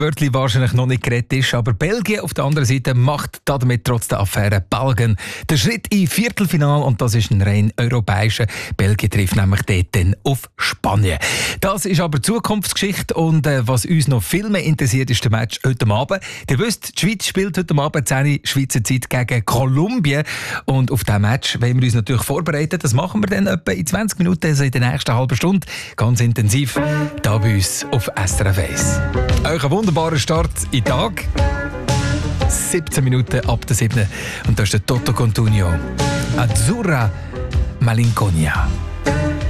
Wörtli wahrscheinlich noch nicht geredet ist, aber Belgien auf der anderen Seite macht damit trotz der Affäre Belgien den Schritt in Viertelfinale und das ist ein rein europäischer. Belgien trifft nämlich dort dann auf Spanien. Das ist aber Zukunftsgeschichte und was uns noch viel mehr interessiert, ist der Match heute Abend. Ihr wisst, die Schweiz spielt heute Abend 10 Uhr Schweizer Zeit gegen Kolumbien und auf diesen Match wollen wir uns natürlich vorbereiten. Das machen wir dann etwa in 20 Minuten, also in der nächsten halben Stunde, ganz intensiv, hier bei uns auf SRF 1. Euch einen wunderbaren Start in den Tag. 17 Minuten ab der 7. Und da ist der Toto Cutugno. Azzurra Malinconia.